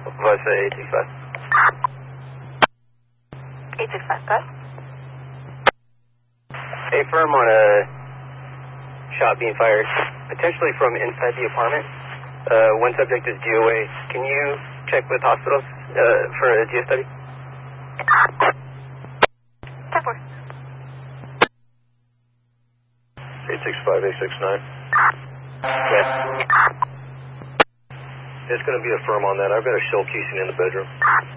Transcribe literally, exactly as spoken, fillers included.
Bus eight six five. eight six five, bus. A firm on a shot being fired, potentially from inside the apartment. Uh, one subject is D O A. Can you check with hospitals uh, for a G S study? ten four. eight six five, eight six nine. Yes. There's going to be a firm on that. I've got a shell casing in the bedroom.